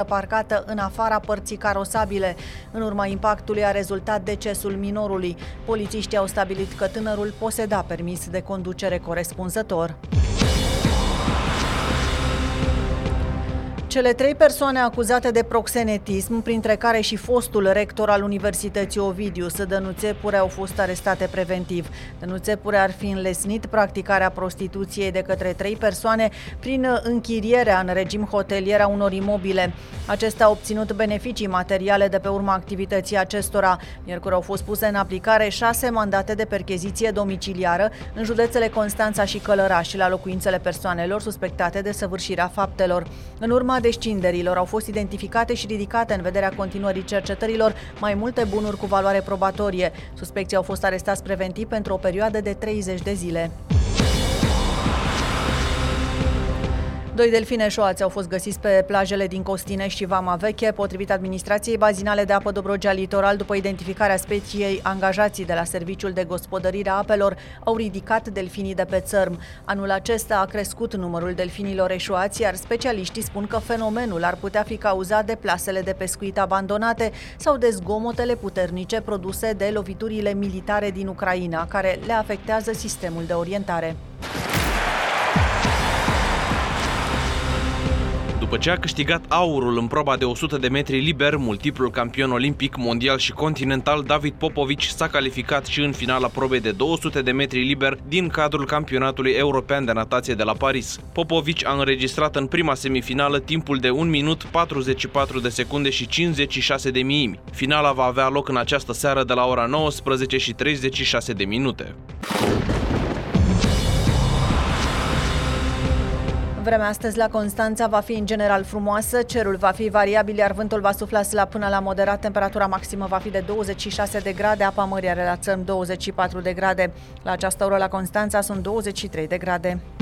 parcată în afara părții carosabile. În urma impactului a rezultat decesul minorului. Polițiștii au stabilit că tânărul poseda permis de conducere corespunzător. Cele 3 persoane acuzate de proxenetism, printre care și fostul rector al Universității Ovidius, Dănu Țepure, au fost arestate preventiv. Dănu Țepure ar fi înlesnit practicarea prostituției de către 3 persoane prin închirierea în regim hotelier a unor imobile. Acestea au obținut beneficii materiale de pe urma activității acestora. Miercuri au fost puse în aplicare 6 mandate de percheziție domiciliară în județele Constanța și Călăraș la locuințele persoanelor suspectate de săvârșirea faptelor. În urma descinderilor au fost identificate și ridicate în vederea continuării cercetărilor mai multe bunuri cu valoare probatorie. Suspecții au fost arestați preventiv pentru o perioadă de 30 de zile. 2 delfini eșuați au fost găsiți pe plajele din Costinești și Vama Veche. Potrivit Administrației Bazinale de Apă Dobrogea Litoral, după identificarea speciei, angajații de la Serviciul de Gospodărire a Apelor au ridicat delfinii de pe țărm. Anul acesta a crescut numărul delfinilor eșuați, iar specialiștii spun că fenomenul ar putea fi cauzat de plasele de pescuit abandonate sau de zgomotele puternice produse de loviturile militare din Ucraina, care le afectează sistemul de orientare. După ce a câștigat aurul în proba de 100 de metri liber, multiplul campion olimpic, mondial și continental David Popovici s-a calificat și în finala probei de 200 de metri liber din cadrul campionatului european de natație de la Paris. Popovici a înregistrat în prima semifinală timpul de 1 minut 44 de secunde și 56 de miimi. Finala va avea loc în această seară de la ora 19 și 36 de minute. Vremea astăzi la Constanța va fi în general frumoasă, cerul va fi variabil, iar vântul va sufla slab până la moderat, temperatura maximă va fi de 26 de grade, apa mării are la țărm 24 de grade. La această oră la Constanța sunt 23 de grade.